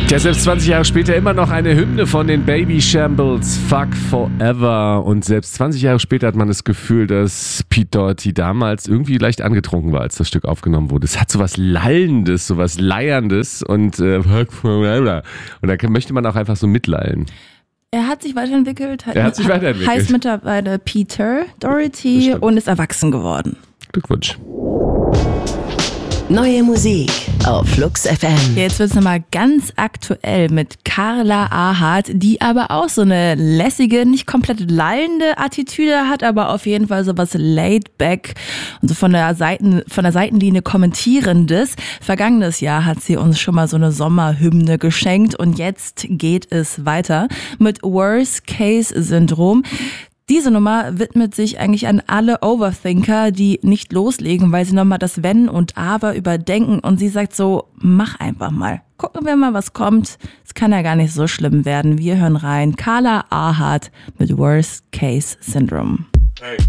Ja, selbst 20 Jahre später immer noch eine Hymne von den Babyshambles, Fuck Forever. Und selbst 20 Jahre später hat man das Gefühl, dass Pete Doherty damals irgendwie leicht angetrunken war, als das Stück aufgenommen wurde. Es hat sowas Lallendes, sowas Leierndes und Fuck Forever. Und da möchte man auch einfach so mitlallen. Er hat sich weiterentwickelt. Heißt mittlerweile Peter Doherty und ist erwachsen geworden. Glückwunsch. Neue Musik auf Flux FM. Jetzt wird es nochmal ganz aktuell mit Carla Ahart, die aber auch so eine lässige, nicht komplett lallende Attitüde hat, aber auf jeden Fall sowas laid back und so von der Seitenlinie kommentierendes. Vergangenes Jahr hat sie uns schon mal so eine Sommerhymne geschenkt und jetzt geht es weiter mit Worst Case Syndrom. Diese Nummer widmet sich eigentlich an alle Overthinker, die nicht loslegen, weil sie nochmal das Wenn und Aber überdenken. Und sie sagt so, mach einfach mal. Gucken wir mal, was kommt. Es kann ja gar nicht so schlimm werden. Wir hören rein. Carla Ahart mit Worst Case Syndrome. Hey.